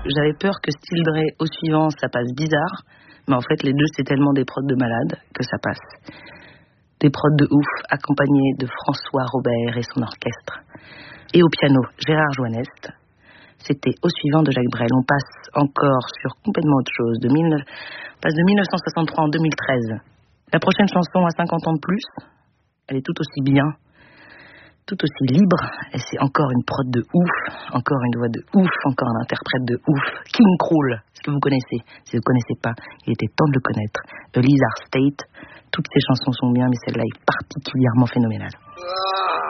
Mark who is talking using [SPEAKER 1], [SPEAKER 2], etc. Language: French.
[SPEAKER 1] j'avais peur que Still Dre au suivant ça passe bizarre, mais en fait les deux c'est tellement des prods de malade que ça passe. Des prods de ouf accompagnés de François Robert et son orchestre. Et au piano, Gérard Joannest. C'était au suivant de Jacques Brel. On passe encore sur complètement autre chose. On passe de 1963 en 2013. La prochaine chanson a 50 ans de plus. Elle est tout aussi bien, tout aussi libre. Et c'est encore une prod de ouf, encore une voix de ouf, encore un interprète de ouf. King Krul, est-ce que vous connaissez? Si vous ne connaissez pas, il était temps de le connaître. A Lizard State. Toutes ces chansons sont bien, mais celle-là est particulièrement phénoménale.